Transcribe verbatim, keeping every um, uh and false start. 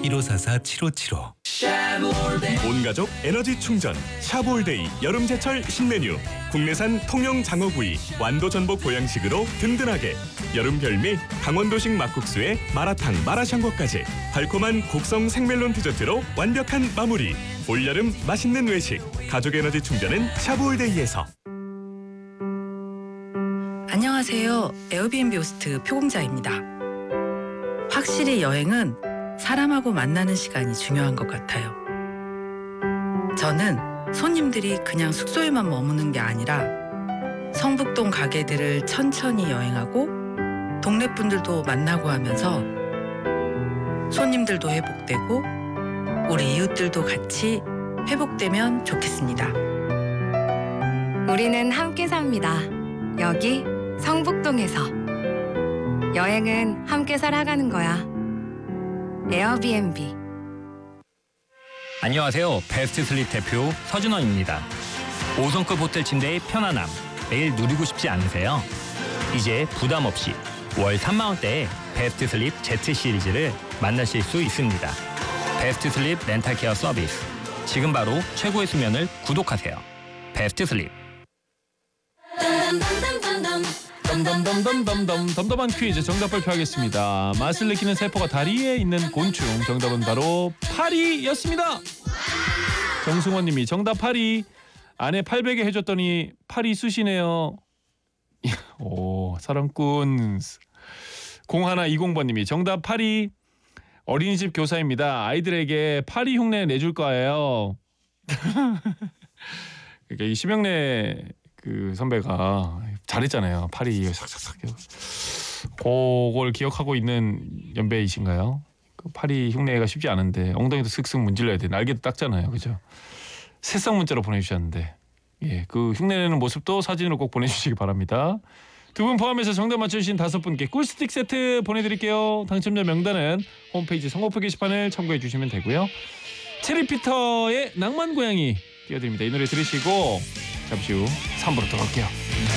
일오사사 칠오칠오. 온 가족 에너지 충전 샤브올데이 여름제철 신메뉴. 국내산 통영 장어구이 완도 전복 보양식으로 든든하게. 여름 별미 강원도식 막국수에 마라탕 마라샹궈까지 달콤한 곡성 생멜론 디저트로 완벽한 마무리. 올여름 맛있는 외식 가족 에너지 충전은 샤브올데이에서. 안녕하세요. 에어비앤비 호스트 표공자입니다. 확실히 여행은 사람하고 만나는 시간이 중요한 것 같아요. 저는 손님들이 그냥 숙소에만 머무는 게 아니라 성북동 가게들을 천천히 여행하고 동네 분들도 만나고 하면서 손님들도 회복되고 우리 이웃들도 같이 회복되면 좋겠습니다. 우리는 함께 삽니다. 여기 성북동에서. 여행은 함께 살아가는 거야. 에어비앤비. 안녕하세요. 베스트 슬립 대표 서준원입니다. 오 성급 호텔 침대의 편안함 매일 누리고 싶지 않으세요? 이제 부담 없이 월 삼만 원대에 베스트 슬립 Z 시리즈를 만나실 수 있습니다. 베스트 슬립 렌탈 케어 서비스. 지금 바로 최고의 수면을 구독하세요. 베스트 슬립. 덤덤덤덤덤덤 덤덤한 퀴즈 정답 발표하겠습니다. 맛을 느끼는 세포가 다리에 있는 곤충. 정답은 바로 파리였습니다. 정승원님이 정답 파리. 아내 팔베개 해줬더니 파리 쑤시네요. 오 사랑꾼. 공일이공 번님이 정답 파리. 어린이집 교사입니다. 아이들에게 파리 흉내 내줄 거예요. 그러니까 이 심영래 그 선배가 잘했잖아요. 파리 삭삭삭. 그걸 기억하고 있는 연배이신가요? 그 파리 흉내가 쉽지 않은데 엉덩이도 슥슥 문질러야 돼. 날개도 닦잖아요, 그죠? 새싹 문자로 보내주셨는데, 예, 그 흉내내는 모습도 사진으로 꼭 보내주시기 바랍니다. 두 분 포함해서 정답 맞춰주신 다섯 분께 꿀스틱 세트 보내드릴게요. 당첨자 명단은 홈페이지 선곡표 게시판을 참고해 주시면 되고요. 체리피터의 낭만 고양이 띄워드립니다. 이 노래 들으시고 잠시 후 삼 부로 돌아올게요.